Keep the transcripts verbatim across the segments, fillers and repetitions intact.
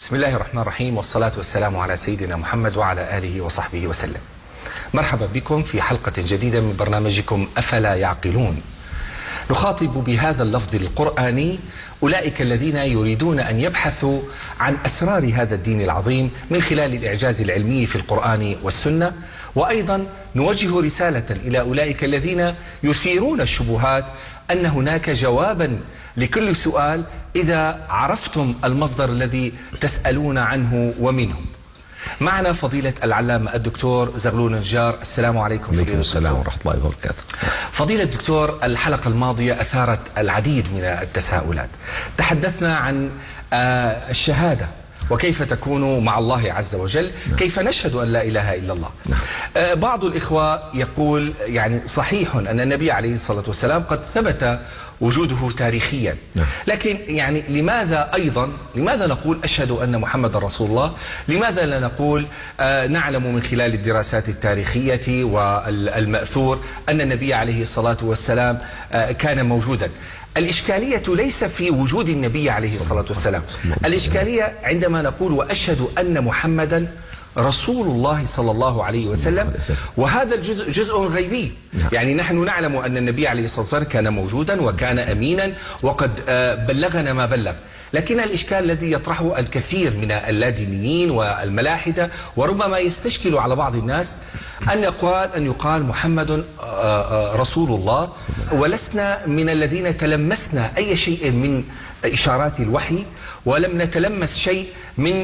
بسم الله الرحمن الرحيم، والصلاة والسلام على سيدنا محمد وعلى آله وصحبه وسلم. مرحبا بكم في حلقة جديدة من برنامجكم أفلا يعقلون. نخاطب بهذا اللفظ القرآني أولئك الذين يريدون أن يبحثوا عن أسرار هذا الدين العظيم من خلال الإعجاز العلمي في القرآن والسنة، وأيضا نوجه رسالة إلى أولئك الذين يثيرون الشبهات أن هناك جوابا لكل سؤال إذا عرفتم المصدر الذي تسألون عنه ومنه. معنا فضيلة العلامة الدكتور زغلول النجار. السلام عليكم. وعليكم السلام ورحمة الله وبركاته. فضيلة الدكتور، الحلقة الماضية أثارت العديد من التساؤلات. تحدثنا عن الشهادة وكيف تكون مع الله عز وجل. نعم. كيف نشهد أن لا إله إلا الله. نعم. بعض الإخوة يقول يعني صحيح أن النبي عليه الصلاة والسلام قد ثبت وجوده تاريخيا. نعم. لكن يعني لماذا أيضا لماذا نقول أشهد أن محمد رسول الله؟ لماذا لا نقول آه نعلم من خلال الدراسات التاريخية والمأثور أن النبي عليه الصلاة والسلام آه كان موجودا؟ الإشكالية ليس في وجود النبي عليه الصلاة والسلام، الإشكالية عندما نقول وأشهد أن محمدا رسول الله صلى الله عليه وسلم، وهذا الجزء جزء غيبي. يعني نحن نعلم أن النبي عليه الصلاة والسلام كان موجودا وكان أمينا وقد بلغنا ما بلغ، لكن الإشكال الذي يطرحه الكثير من اللادينيين والملاحدة وربما يستشكل على بعض الناس أن يقال أن يقال محمد رسول الله، ولسنا من الذين تلمسنا أي شيء من إشارات الوحي، ولم نتلمس شيء من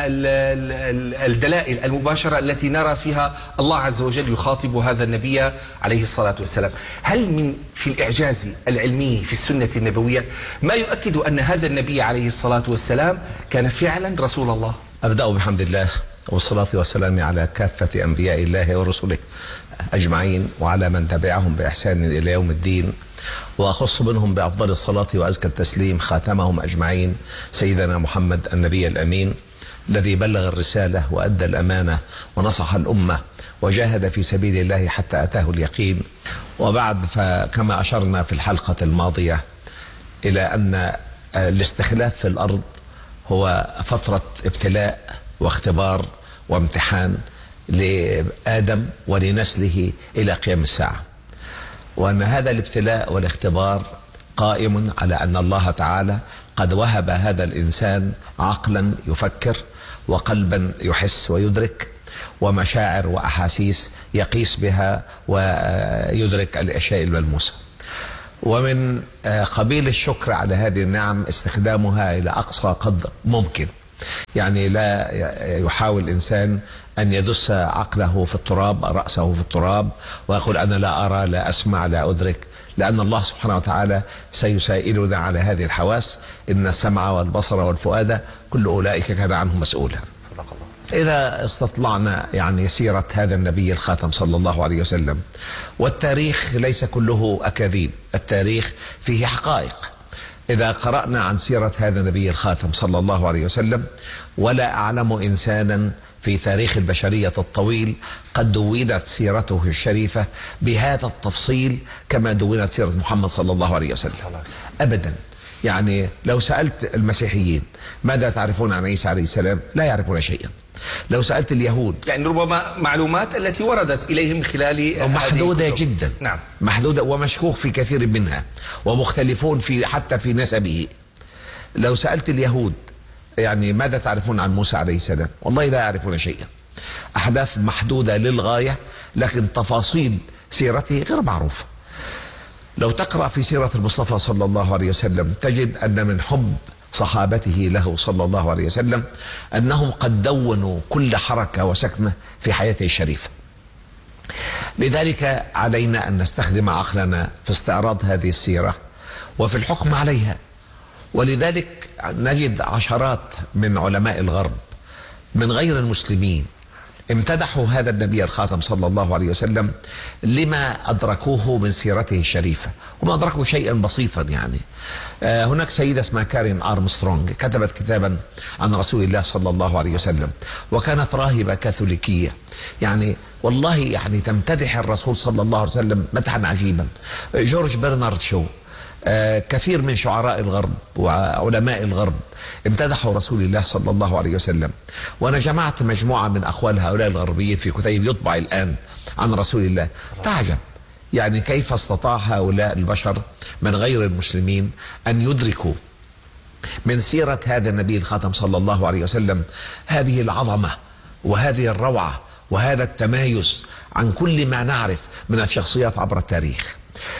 الدلائل المباشرة التي نرى فيها الله عز وجل يخاطب هذا النبي عليه الصلاة والسلام. هل من في الإعجاز العلمي في السنة النبوية ما يؤكد أن هذا النبي عليه الصلاة والسلام كان فعلا رسول الله؟ أبدأ بحمد الله والصلاة والسلام على كافة أنبياء الله ورسله أجمعين، وعلى من تبعهم بإحسان إلى يوم الدين، وأخص منهم بأفضل الصلاة وأزكى التسليم خاتمهم أجمعين سيدنا محمد النبي الأمين، الذي بلغ الرسالة وأدى الأمانة ونصح الأمة وجاهد في سبيل الله حتى أتاه اليقين. وبعد، فكما أشرنا في الحلقة الماضية إلى أن الاستخلاف في الأرض هو فترة ابتلاء واختبار وامتحان لآدم ولنسله إلى قيام الساعة، وأن هذا الابتلاء والاختبار قائم على أن الله تعالى قد وهب هذا الإنسان عقلا يفكر، وقلبا يحس ويدرك، ومشاعر وأحاسيس يقيس بها ويدرك الأشياء الملموسة. ومن قبيل الشكر على هذه النعم استخدامها إلى أقصى قدر ممكن. يعني لا يحاول إنسان أن يدس عقله في التراب، رأسه في التراب، ويقول أنا لا أرى لا أسمع لا أدرك، لأن الله سبحانه وتعالى سيسائلنا على هذه الحواس. إن السمع والبصر والفؤاد كل أولئك كان عنه مسؤولا. إذا استطلعنا يعني سيرة هذا النبي الخاتم صلى الله عليه وسلم، والتاريخ ليس كله أكاذيب، التاريخ فيه حقائق. إذا قرأنا عن سيرة هذا النبي الخاتم صلى الله عليه وسلم، ولا أعلم إنسانا في تاريخ البشرية الطويل قد دونت سيرته الشريفة بهذا التفصيل كما دونت سيرة محمد صلى الله عليه وسلم أبدا. يعني لو سألت المسيحيين ماذا تعرفون عن عيسى عليه السلام لا يعرفون شيئا. لو سألت اليهود، يعني ربما معلومات التي وردت إليهم من خلال محدودة جدا. نعم. محدودة ومشكوك في كثير منها، ومختلفون في حتى في نسبه. لو سألت اليهود يعني ماذا تعرفون عن موسى عليه السلام، والله لا يعرفون شيئا. أحداث محدودة للغاية، لكن تفاصيل سيرته غير معروفة. لو تقرأ في سيرة المصطفى صلى الله عليه وسلم تجد أن من حب صحابته له صلى الله عليه وسلم أنهم قد دونوا كل حركة وسكنة في حياته الشريفة. لذلك علينا أن نستخدم عقلنا في استعراض هذه السيرة وفي الحكم عليها. ولذلك نجد عشرات من علماء الغرب من غير المسلمين امتدحوا هذا النبي الخاتم صلى الله عليه وسلم لما أدركوه من سيرته الشريفة، وما أدركوا شيئا بسيطا. يعني هناك سيدة اسمها كارين أرمسترونغ كتبت كتابا عن رسول الله صلى الله عليه وسلم، وكانت راهبة كاثوليكية. يعني والله يعني تمتدح الرسول صلى الله عليه وسلم مدحا عجيبا. جورج برنارد شو آه كثير من شعراء الغرب وعلماء الغرب امتدحوا رسول الله صلى الله عليه وسلم، وأنا جمعت مجموعة من أقوال هؤلاء الغربيين في كتيب يطبع الآن عن رسول الله. تعجب يعني كيف استطاع هؤلاء البشر من غير المسلمين أن يدركوا من سيرة هذا النبي الخاتم صلى الله عليه وسلم هذه العظمة وهذه الروعة وهذا التمايز عن كل ما نعرف من الشخصيات عبر التاريخ.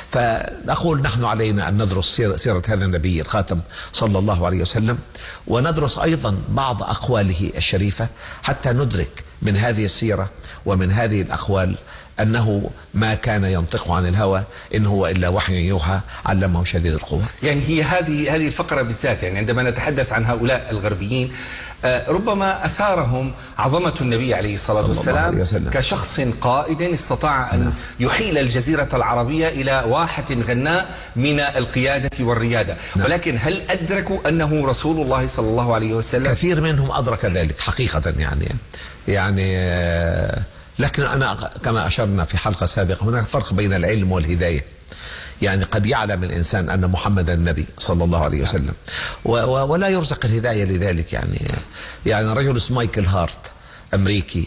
فنقول نحن علينا أن ندرس سيرة هذا النبي الخاتم صلى الله عليه وسلم، وندرس أيضا بعض أقواله الشريفة حتى ندرك من هذه السيرة ومن هذه الأقوال أنه ما كان ينطق عن الهوى إن هو إلا وحي يوحى علمه شديد القوى. يعني هي هذه هذه الفقرة بالذات، يعني عندما نتحدث عن هؤلاء الغربيين ربما أثارهم عظمة النبي عليه الصلاة والسلام كشخص قائد استطاع أن يحيل الجزيرة العربية إلى واحة غناء من القيادة والريادة. ولكن هل أدركوا أنه رسول الله صلى الله عليه وسلم؟ كثير منهم أدرك ذلك حقيقة، يعني يعني لكن أنا كما أشرنا في حلقة سابقة هناك فرق بين العلم والهداية. يعني قد يعلم الإنسان أن محمد النبي صلى الله عليه وسلم ولا يرزق الهداية لذلك. يعني يعني رجل اسمه مايكل هارت أمريكي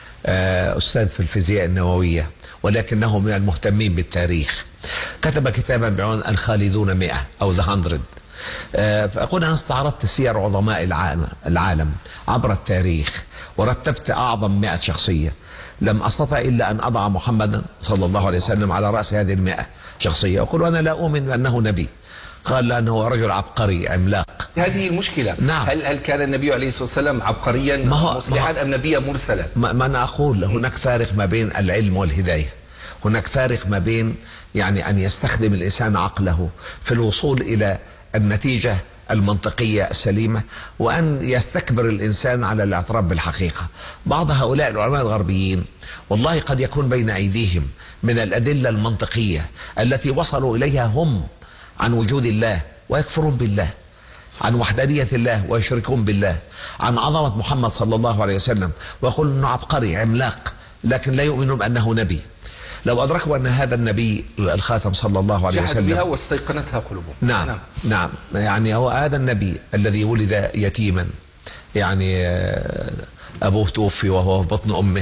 أستاذ في الفيزياء النووية ولكنه من المهتمين بالتاريخ، كتب كتابا بعنوان الخالدون مئة أو ذا هندرد. فأقول أنا استعرضت سير عظماء العالم عبر التاريخ ورتبت أعظم مئة شخصية، لم أستطع إلا أن أضع محمدا صلى الله عليه وسلم على رأس هذه المئة شخصية. أقول أنا لا أؤمن بأنه نبي، قال لأنه رجل عبقري عملاق. هذه المشكلة. نعم. هل هل كان النبي عليه الصلاة والسلام عبقريا مصلحا أم نبيا مرسلا؟ ما, ما أنا أقول هناك فارق ما بين العلم والهداية، هناك فارق ما بين يعني أن يستخدم الإنسان عقله في الوصول إلى النتيجة المنطقية السليمة وأن يستكبر الإنسان على الاعتراف بالحقيقة. بعض هؤلاء العلماء الغربيين والله قد يكون بين أيديهم من الأدلة المنطقية التي وصلوا إليها هم عن وجود الله ويكفرون بالله، عن وحدانية الله ويشركون بالله، عن عظمة محمد صلى الله عليه وسلم ويقول أنه عبقري عملاق، لكن لا يؤمنون أنه نبي. لو أدركوا أن هذا النبي الخاتم صلى الله عليه وسلم بها واستيقنتها قلوبهم. نعم نعم, نعم يعني هو هذا النبي الذي ولد يتيما، يعني أبوه توفي وهو في بطن أمه،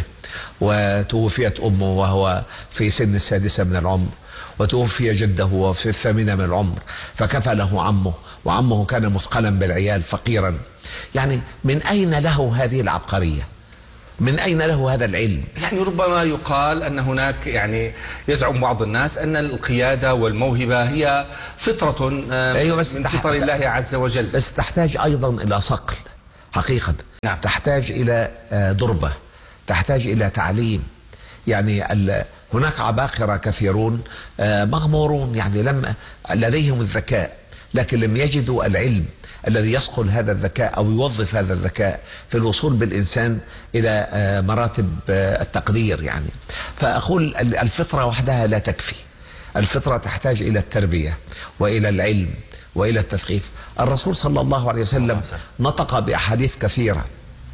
وتوفيت أمه وهو في سن السادسة من العمر، وتوفي جده وهو في الثامنة من العمر، فكفله عمه، وعمه كان مثقلا بالعيال فقيرا. يعني من أين له هذه العبقرية؟ من أين له هذا العلم؟ يعني ربما يقال أن هناك، يعني يزعم بعض الناس أن القيادة والموهبة هي فطرة أيوة بس من فطر الله عز وجل، بس تحتاج أيضا إلى صقل حقيقة. نعم. تحتاج إلى ضربة، تحتاج إلى تعليم. يعني هناك عباقرة كثيرون مغمورون، يعني لم لديهم الذكاء لكن لم يجدوا العلم الذي يصقل هذا الذكاء أو يوظف هذا الذكاء في الوصول بالإنسان إلى مراتب التقدير. يعني فأقول الفطرة وحدها لا تكفي، الفطرة تحتاج إلى التربية وإلى العلم وإلى التثقيف. الرسول صلى الله عليه وسلم نطق بأحاديث كثيرة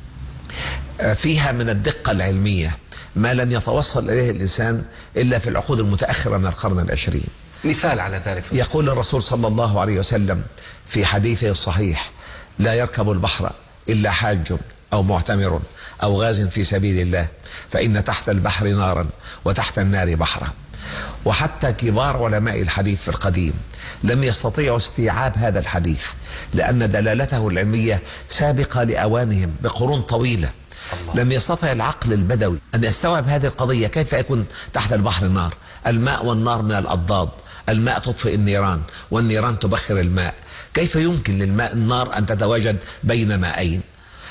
فيها من الدقة العلمية ما لم يتوصل إليه الإنسان إلا في العقود المتأخرة من القرن العشرين. مثال على ذلك يقول الرسول صلى الله عليه وسلم في حديثه الصحيح: لا يركب البحر إلا حاج أو معتمر أو غاز في سبيل الله، فإن تحت البحر نارا وتحت النار بحرا. وحتى كبار علماء الحديث في القديم لم يستطيعوا استيعاب هذا الحديث لأن دلالته العلمية سابقة لأوانهم بقرون طويلة. الله. لم يستطع العقل البدوي أن يستوعب هذه القضية. كيف يكون تحت البحر نار؟ الماء والنار من الأضداد، الماء تطفئ النيران والنيران تبخر الماء، كيف يمكن للماء النار أن تتواجد بين ماءين؟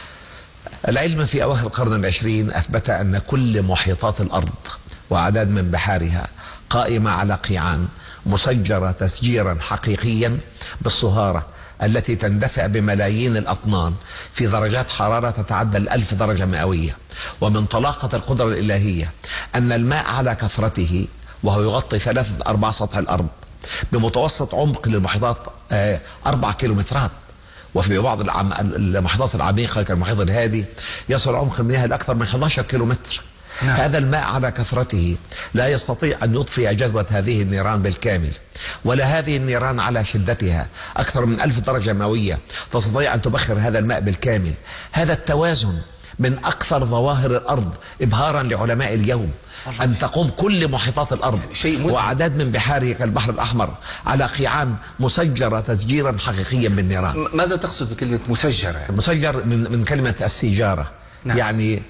العلم في أواخر القرن العشرين أثبت أن كل محيطات الأرض وعدد من بحارها قائمة على قيعان مسجرة تسجيرا حقيقيا بالصهارة التي تندفع بملايين الأطنان في درجات حرارة تتعدى الألف درجة مئوية. ومن طلاقة القدرة الإلهية أن الماء على كثرته وهو يغطي ثلاثة أرباع سطح الأرض بمتوسط عمق للمحيطات أربع كيلومترات، وفي بعض المحيطات العميقة كالمحيط الهادي يصل عمق المياه لأكثر من أحد عشر كيلومتر. نعم. هذا الماء على كثرته لا يستطيع أن يطفئ جذوة هذه النيران بالكامل، ولا هذه النيران على شدتها أكثر من ألف درجة مئوية تستطيع أن تبخر هذا الماء بالكامل. هذا التوازن من أكثر ظواهر الأرض إبهارا لعلماء اليوم، أن تقوم كل محيطات الأرض وأعداد من بحاره كالبحر الأحمر على قيعان مسجرة تسجيرا حقيقيا بالنيران. ماذا تقصد بكلمة مسجرة؟ مسجر من من كلمة السيجارة. نعم. يعني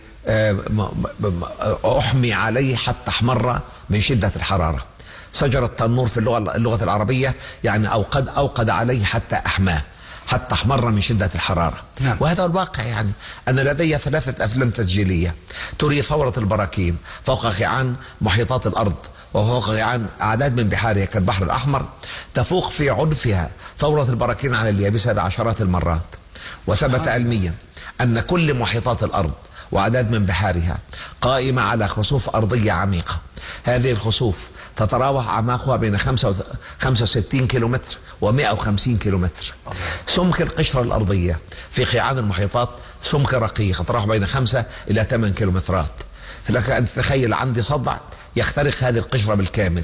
أحمي عليه حتى احمر من شدة الحرارة. سجر التنور في اللغة اللغة العربية يعني أوقد أوقد عليه حتى أحماه، حتى احمر من شدة الحرارة. نعم. وهذا الواقع. يعني أنا لدي ثلاثة أفلام تسجيلية تري ثورة البراكين فوق قيعان محيطات الأرض وفوق قيعان أعداد من بحارها كالبحر الأحمر، تفوق في عنفها ثورة البراكين على اليابسة بعشرات المرات. وثبت علميا أن كل محيطات الأرض وأعداد من بحارها قائمة على خسوف أرضية عميقة. هذه الخسوف تتراوح أعماقها بين خمسة وستين كيلومتر ومئة وخمسين كيلومتر. سمك القشرة الأرضية في قيعان المحيطات سمك رقيق تتراوح بين خمسة إلى ثمانية كيلومترات. فلك أن تتخيل عندي صدع يخترق هذه القشرة بالكامل،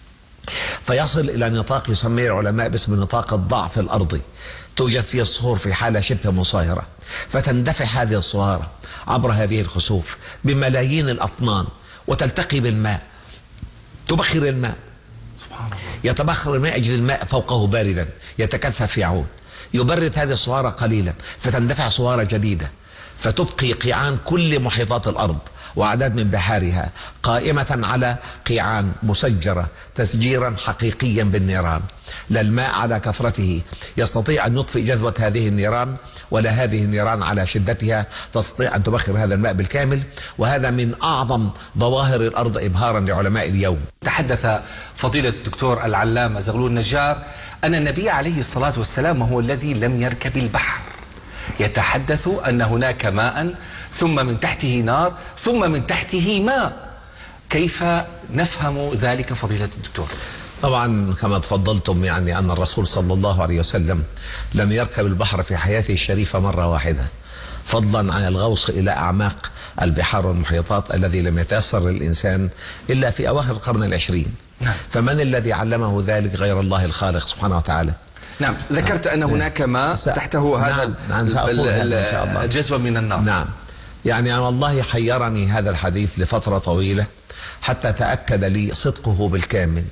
فيصل إلى نطاق يسميه العلماء باسم نطاق الضعف الأرضي. توجد فيه الصخور في حالة شبه مصاهرة، فتندفع هذه الصهارة عبر هذه الخسوف بملايين الأطنان وتلتقي بالماء، تبخر الماء. سبحان الله. يتبخر الماء أجل الماء فوقه باردا يتكثف في عون، يبرد هذه الصهارة قليلا فتندفع صهارة جديدة، فتبقي قيعان كل محيطات الأرض وأعداد من بحارها قائمة على قيعان مسجرة تسجيرا حقيقيا بالنيران. لا الماء على كثرته يستطيع أن يطفئ جذوة هذه النيران، ولا هذه النيران على شدتها تستطيع أن تبخر هذا الماء بالكامل. وهذا من أعظم ظواهر الأرض إبهارا لعلماء اليوم. تحدث فضيلة الدكتور العلامة زغلول نجار أن النبي عليه الصلاة والسلام هو الذي لم يركب البحر، يتحدث أن هناك ماء ثم من تحته نار ثم من تحته ماء. كيف نفهم ذلك فضيلة الدكتور؟ طبعا كما تفضلتم يعني أن الرسول صلى الله عليه وسلم لم يركب البحر في حياته الشريفة مرة واحدة، فضلا عن الغوص إلى أعماق البحار والمحيطات الذي لم يتيسر للإنسان إلا في أواخر القرن العشرين. نعم. فمن الذي علمه ذلك غير الله الخالق سبحانه وتعالى؟ نعم. ذكرت أن هناك ماء تحته هذا نعم. نعم. الجزوة من النار. نعم. يعني أنا والله حيرني هذا الحديث لفترة طويلة حتى تأكد لي صدقه بالكامل.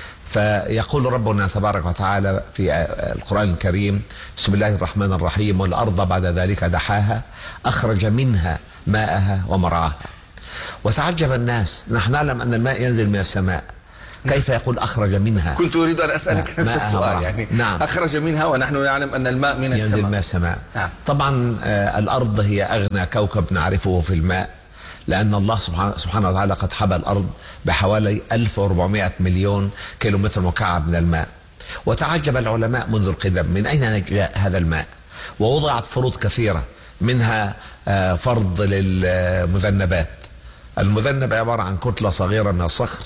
فيقول ربنا تبارك وتعالى في القرآن الكريم: بسم الله الرحمن الرحيم: والأرض بعد ذلك دحاها أخرج منها ماءها ومرعاها. وتعجب الناس، نحن نعلم أن الماء ينزل من السماء، كيف يقول أخرج منها؟ كنت أريد أن أسألك نفس السؤال. يعني نعم. أخرج منها ونحن نعلم أن الماء من السماء، ينزل من السماء. نعم. طبعا الأرض هي أغنى كوكب نعرفه في الماء، لأن الله سبحانه وتعالى قد حبى الأرض بحوالي ألف وأربعمائة مليون كيلومتر مكعب من الماء. وتعجب العلماء منذ القدم من أين جاء هذا الماء، ووضعت فروض كثيرة، منها فرض للمذنبات. المذنب عبارة عن كتلة صغيرة من الصخر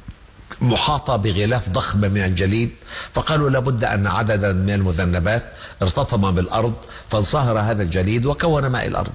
محاطة بغلاف ضخم من الجليد، فقالوا لابد أن عددا من المذنبات ارتطم بالأرض فانصهر هذا الجليد وكون ماء الأرض.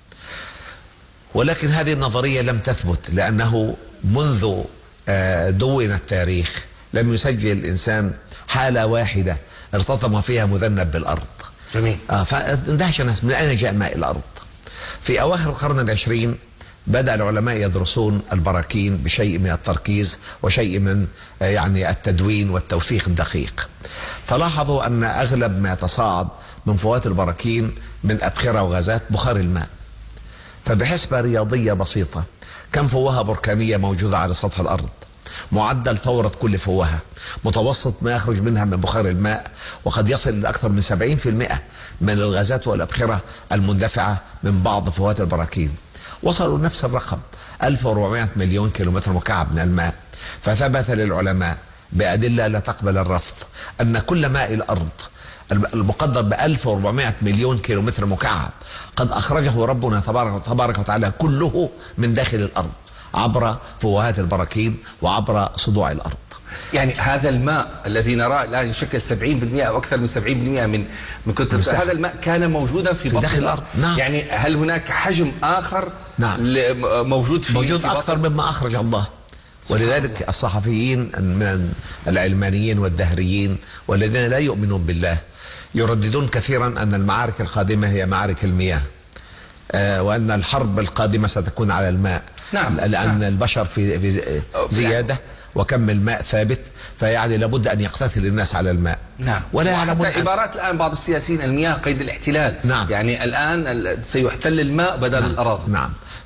ولكن هذه النظرية لم تثبت، لأنه منذ دون التاريخ لم يسجل الإنسان حالة واحدة ارتطم فيها مذنب بالأرض. جميل. فاندهش الناس من أين جاء ماء الأرض. في أواخر القرن العشرين بدأ العلماء يدرسون البراكين بشيء من التركيز وشيء من يعني التدوين والتوثيق الدقيق، فلاحظوا أن أغلب ما يتصاعد من فوات البراكين من أبخرة وغازات بخار الماء. فبحسبة رياضية بسيطة، كم فوهة بركانية موجودة على سطح الأرض، معدل ثورة كل فوهة، متوسط ما يخرج منها من بخار الماء، وقد يصل إلى أكثر من سبعين بالمئة من الغازات والأبخرة المندفعة من بعض فوهات البراكين. وصلوا نفس الرقم ألف وأربعمائة مليون كيلومتر مكعب من الماء. فثبت للعلماء بأدلة لا تقبل الرفض أن كل ماء الأرض المقدر ب ألف وأربعمائة مليون كيلومتر مكعب قد أخرجه ربنا تبارك, تبارك وتعالى كله من داخل الأرض عبر فوهات البراكين وعبر صدوع الأرض. يعني هذا الماء الذي نراه الآن يشكل سبعين بالمئة أو أكثر من سبعين بالمئة من من كتلة، هذا الماء كان موجودا في, في بطن الأرض. نعم. يعني هل هناك حجم آخر نعم. موجود في موجود في أكثر مما أخرج الله. ولذلك الصحفيين من العلمانيين والدهريين والذين لا يؤمنون بالله يرددون كثيرا أن المعارك القادمة هي معارك المياه، آه وأن الحرب القادمة ستكون على الماء. نعم. لأن نعم. البشر في, في زيادة وكم الماء ثابت، فيعني لابد أن يقتتل الناس على الماء. نعم. ولا حتى عبارات الآن بعض السياسيين المياه قيد الاحتلال. نعم. يعني الآن سيحتل الماء بدل نعم. الأراضي. نعم.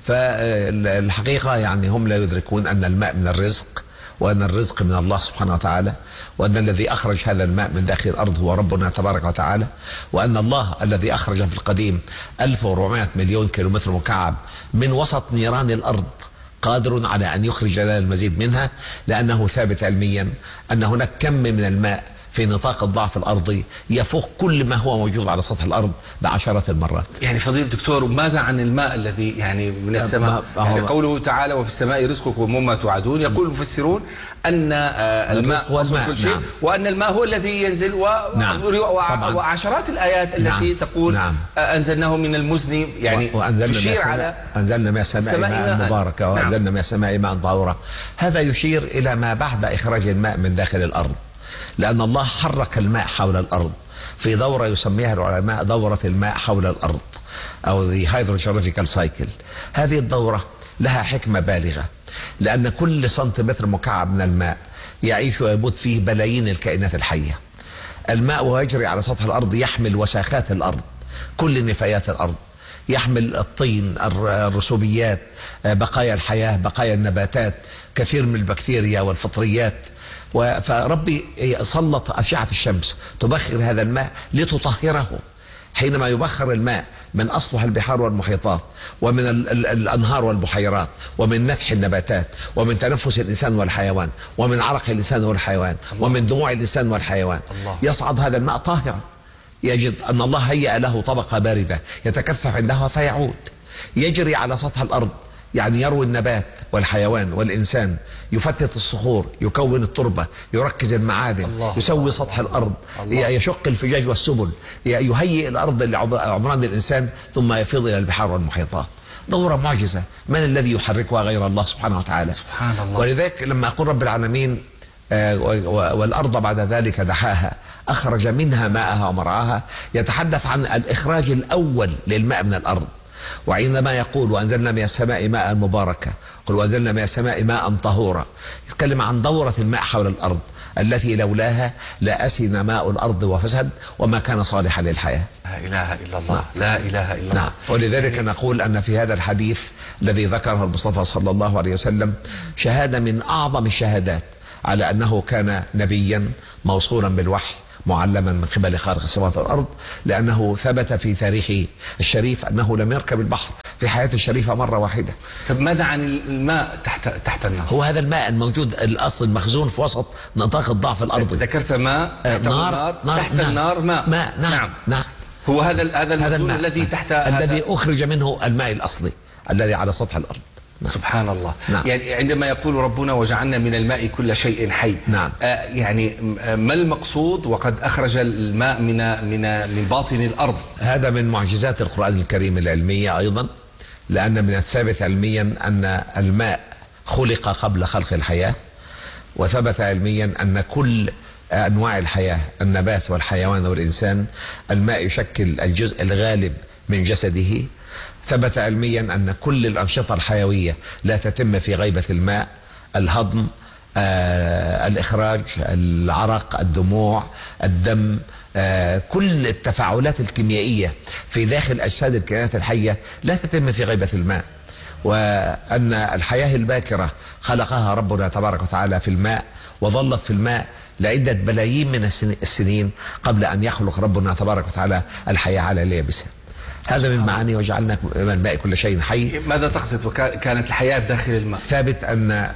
فالحقيقة يعني هم لا يدركون أن الماء من الرزق، وأن الرزق من الله سبحانه وتعالى، وأن الذي أخرج هذا الماء من داخل الأرض هو ربنا تبارك وتعالى، وأن الله الذي أخرج في القديم ألف وأربعمائة مليون كيلومتر مكعب من وسط نيران الأرض قادر على أن يخرج لنا المزيد منها، لأنه ثابت علميا أن هناك كم من الماء في نطاق الضعف الأرضي يفوق كل ما هو موجود على سطح الأرض بعشرات المرات. يعني فضيلة الدكتور، ماذا عن الماء الذي يعني من السماء؟ يعني قوله تعالى وفي السماء رزقكم وما توعدون، يقول المفسرون أن الماء هو الماء كل شيء. نعم. وأن الماء هو الذي ينزل و... نعم. وعشرات الآيات التي نعم. تقول نعم. أنزلناه من المزن، يعني تشير على أنزلنا من السماء ماء مباركة وأنزلنا نعم. من السماء ماء طهورا. هذا يشير إلى ما بعد إخراج الماء من داخل الأرض، لأن الله حرك الماء حول الأرض في دورة يسميها العلماء دورة الماء حول الأرض أو the hydrogeological cycle. هذه الدورة لها حكمة بالغة، لأن كل سنتيمتر مكعب من الماء يعيش ويموت فيه بلايين الكائنات الحية. الماء وهو يجري على سطح الأرض يحمل وساخات الأرض، كل نفايات الأرض، يحمل الطين، الرسوبيات، بقايا الحياة، بقايا النباتات، كثير من البكتيريا والفطريات. فربي سلط أشعة الشمس تبخر هذا الماء لتطهره. حينما يبخر الماء من أسطح البحار والمحيطات ومن ال ال الأنهار والبحيرات ومن نتح النباتات ومن تنفس الإنسان والحيوان ومن عرق الإنسان والحيوان الله. ومن دموع الإنسان والحيوان الله. يصعد هذا الماء طاهرا، يجد أن الله هيأ له طبقة باردة يتكثف عندها فيعود يجري على سطح الأرض، يعني يروي النبات والحيوان والإنسان، يفتت الصخور، يكون التربة، يركز المعادن، الله يسوي الله سطح الأرض، الله يشق الفجاج والسبل، يهيئ الأرض لعمران الإنسان، ثم يفيض إلى البحار والمحيطات. دورة معجزة، من الذي يحركها غير الله سبحانه وتعالى؟ سبحان الله. ولذلك لما أقول رب العالمين آه والأرض بعد ذلك دحاها أخرج منها ماءها ومرعاها، يتحدث عن الإخراج الأول للماء من الأرض. وعندما يقول وأنزلنا من السماء ماء مباركة، قل وأنزلنا من السماء ماء طهورا، يتكلم عن دورة الماء حول الأرض التي لولاها لأسن ماء الأرض وفسد وما كان صالحا للحياة. لا إله إلا الله. لا إله إلا الله. نعم. ولذلك نقول أن في هذا الحديث الذي ذكره المصطفى صلى الله عليه وسلم شهادة من أعظم الشهادات على أنه كان نبيا موصولا بالوحي معلما من قبل خالق السماوات والأرض، لأنه ثبت في تاريخه الشريف أنه لم يركب البحر في حياته الشريفة مرة واحدة. طب ماذا عن الماء تحت تحت النار؟ هو هذا الماء الموجود الأصل المخزون في وسط نطاق الضعف الأرضي. ذكرت ماء تحت نار النار، نار تحت نار النار ماء ماء نعم نعم, نعم. هو هذا هذا المخزون الذي تحت الذي أخرج منه الماء الأصلي الذي على سطح الأرض. نعم. سبحان الله. نعم. يعني عندما يقول ربنا وجعلنا من الماء كل شيء حي، نعم. آه يعني ما المقصود وقد أخرج الماء من من من باطن الأرض؟ هذا من معجزات القرآن الكريم العلمية أيضا، لأن من الثابت علميا أن الماء خلق قبل خلق الحياة، وثبت علميا أن كل أنواع الحياة النبات والحيوان والإنسان الماء يشكل الجزء الغالب من جسده. ثبت علميا أن كل الأنشطة الحيوية لا تتم في غيبة الماء، الهضم، آه، الإخراج، العرق، الدموع، الدم، آه، كل التفاعلات الكيميائية في داخل أجساد الكائنات الحية لا تتم في غيبة الماء. وأن الحياة الباكرة خلقها ربنا تبارك وتعالى في الماء، وظلت في الماء لعدة بلايين من السنين قبل أن يخلق ربنا تبارك وتعالى الحياة على اليابسة. هذا من معاني وجعلنا من الماء كل شيء حي. ماذا تقصد وكانت الحياة داخل الماء؟ ثابت أن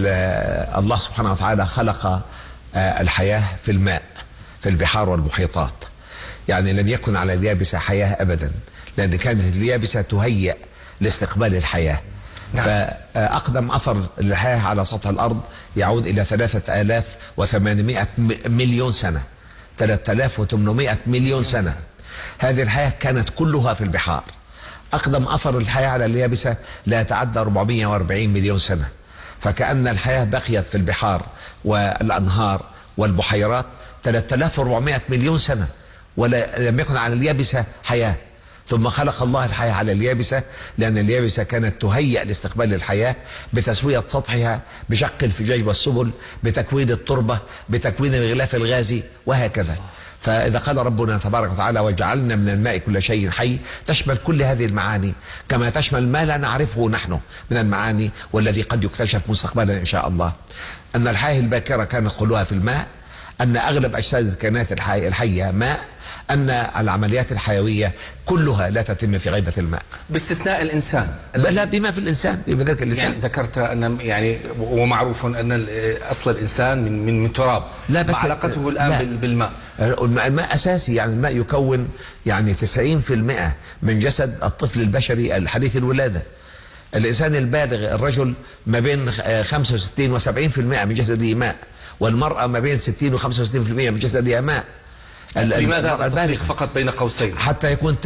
الله سبحانه وتعالى خلق الحياة في الماء في البحار والمحيطات، يعني لم يكن على اليابسة حياة أبدا، لأن كانت اليابسة تهيأ لاستقبال الحياة. نعم. أقدم أثر للحياة على سطح الأرض يعود إلى ثلاثة آلاف وثمانمائة مليون سنة. ثلاثة آلاف وثمانمائة مليون سنة. هذه الحياة كانت كلها في البحار. أقدم أثر الحياة على اليابسة لا يتعدى أربعمائة وأربعين مليون سنة. فكأن الحياة بقيت في البحار والأنهار والبحيرات ثلاثة آلاف وأربعمائة مليون سنة، ولم يكن على اليابسة حياة. ثم خلق الله الحياة على اليابسة، لأن اليابسة كانت تهيأ لاستقبال الحياة بتسوية سطحها، بشق الفجاج والسبل، بتكوين التربة، بتكوين الغلاف الغازي، وهكذا. فإذا قال ربنا تبارك وتعالى وجعلنا من الماء كل شيء حي، تشمل كل هذه المعاني كما تشمل ما لا نعرفه نحن من المعاني والذي قد يكتشف مستقبلا إن شاء الله. أن الحياة الباكرة كانت كلها في الماء، أن أغلب أجساد الكائنات الحية ماء، أن العمليات الحيوية كلها لا تتم في غيبة الماء باستثناء الإنسان. لا، بما في الإنسان، بما ذلك الإنسان. يعني ذكرت أن يعني ومعروف أن أصل الإنسان من من, من تراب. لا، بس علاقته الآن لا. بالماء. الماء أساسي، يعني الماء يكون يعني تسعين بالمئة من جسد الطفل البشري الحديث الولادة. الإنسان البالغ الرجل ما بين خمسة وستين وسبعين بالمئة من جسده ماء، والمرأة ما بين ستين وخمسة وستين بالمئة من جسدها ماء. لماذا التفريق فقط بين قوسين؟ حتى يكون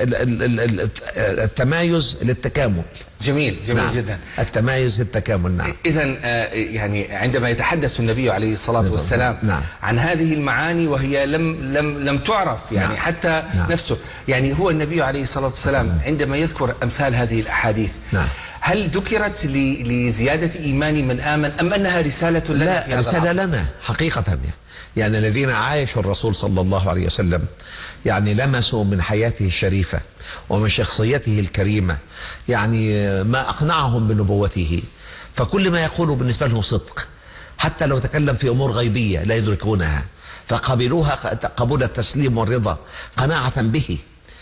التمايز للتكامل. جميل جميل نعم. جدا. التمايز للتكامل. نعم. إذا يعني عندما يتحدث النبي عليه الصلاة والسلام نعم. عن هذه المعاني وهي لم لم لم تعرف يعني نعم. حتى نعم. نفسه، يعني هو النبي عليه الصلاة والسلام عندما يذكر أمثال هذه الأحاديث نعم. هل ذكرت لزيادة إيمان من آمن أم أنها رسالة لنا؟ لا، رسالة لنا حقيقة. يعني الذين عايشوا الرسول صلى الله عليه وسلم يعني لمسوا من حياته الشريفة ومن شخصيته الكريمة يعني ما أقنعهم بنبوته. فكل ما يقوله بالنسبة لهم صدق، حتى لو تكلم في أمور غيبية لا يدركونها، فقبلوها قبول التسليم والرضا قناعة به.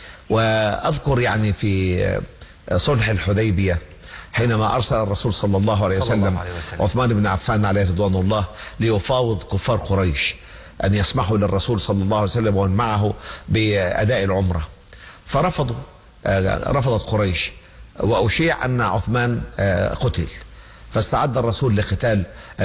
وأذكر يعني في صلح الحديبية حينما أرسل الرسول صلى الله عليه وسلم, الله عليه وسلم عثمان بن عفان عليه رضوان الله ليفاوض كفار قريش أن يسمحوا للرسول صلى الله عليه وسلم ومن معه بأداء العمرة، فرفضوا. رفضت قريش، وأشيع أن عثمان قتل، فاستعد الرسول لقتال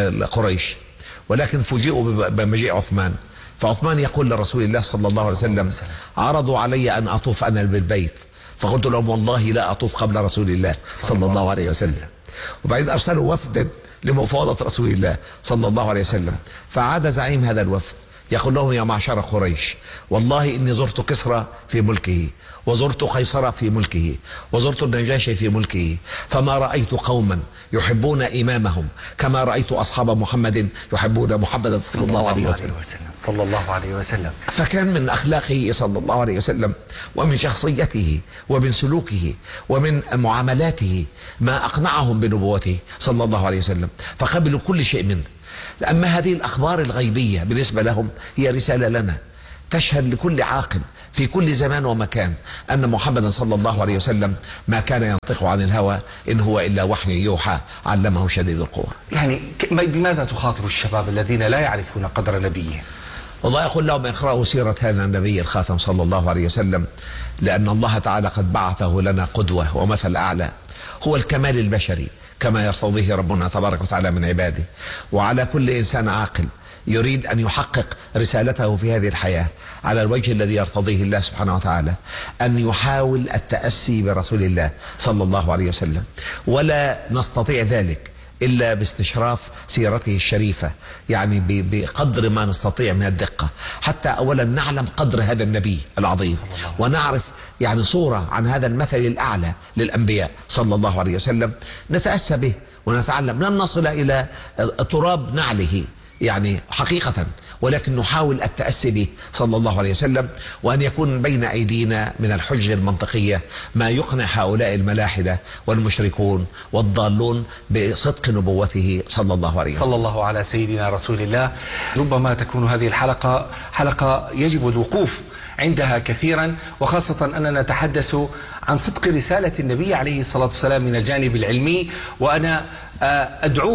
قريش، ولكن فوجئوا بمجيء عثمان. فعثمان يقول لرسول الله صلى الله عليه وسلم: عرضوا علي أن أطوف أنا بالبيت، فقلت لهم والله لا أطوف قبل رسول الله صلى الله عليه وسلم. وبعدين أرسلوا وفدا لمفاوضة رسول الله صلى الله عليه وسلم، فعاد زعيم هذا الوفد يقول لهم: يا معشر قريش، والله إني زرت كسرى في ملكه، وزرت قيصر في ملكه، وزرت النجاشي في ملكه، فما رأيت قوما يحبون إمامهم كما رأيت أصحاب محمد يحبون محمدا صلى الله عليه وسلم صلى الله عليه وسلم. فكان من أخلاقه صلى الله عليه وسلم ومن شخصيته ومن سلوكه ومن معاملاته ما أقنعهم بنبوته صلى الله عليه وسلم، فقبلوا كل شيء منه. أما هذه الأخبار الغيبية بالنسبة لهم هي رسالة لنا تشهد لكل عاقل في كل زمان ومكان أن محمدا صلى الله عليه وسلم ما كان ينطق عن الهوى، إن هو إلا وحي يوحى علمه شديد القوى. يعني بماذا تخاطب الشباب الذين لا يعرفون قدر نبيه؟ والله أقول لهم: اقرأوا سيرة هذا النبي الخاتم صلى الله عليه وسلم، لأن الله تعالى قد بعثه لنا قدوة ومثل أعلى، هو الكمال البشري كما يرتضيه ربنا تبارك وتعالى من عباده. وعلى كل إنسان عاقل يريد أن يحقق رسالته في هذه الحياة على الوجه الذي يرتضيه الله سبحانه وتعالى أن يحاول التأسي برسول الله صلى الله عليه وسلم، ولا نستطيع ذلك إلا باستشراف سيرته الشريفة، يعني بقدر ما نستطيع من الدقة، حتى أولا نعلم قدر هذا النبي العظيم، ونعرف يعني صورة عن هذا المثل الأعلى للأنبياء صلى الله عليه وسلم، نتأسى به ونتعلم. لن نصل إلى تراب نعله يعني حقيقة، ولكن نحاول التأسي به صلى الله عليه وسلم، وأن يكون بين أيدينا من الحجة المنطقية ما يقنع هؤلاء الملاحدة والمشركون والضالون بصدق نبوته صلى الله عليه وسلم. صلى الله على سيدنا رسول الله. ربما تكون هذه الحلقة حلقة يجب الوقوف عندها كثيرا، وخاصة أننا نتحدث عن صدق رسالة النبي عليه الصلاة والسلام من الجانب العلمي. وأنا أدعوكم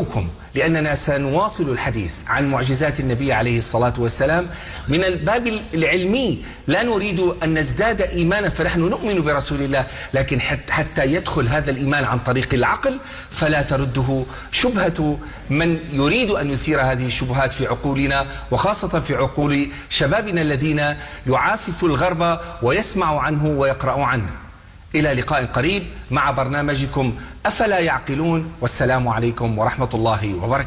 لأننا سنواصل الحديث عن معجزات النبي عليه الصلاة والسلام من الباب العلمي. لا نريد أن نزداد إيمانا فنحن نؤمن برسول الله، لكن حتى يدخل هذا الإيمان عن طريق العقل فلا ترده شبهة من يريد أن يثير هذه الشبهات في عقولنا، وخاصة في عقول شبابنا الذين يعافث الغرب ويسمع عنه ويقرأ عنه. إلى لقاء قريب مع برنامجكم أفلا يعقلون، والسلام عليكم ورحمة الله وبركاته.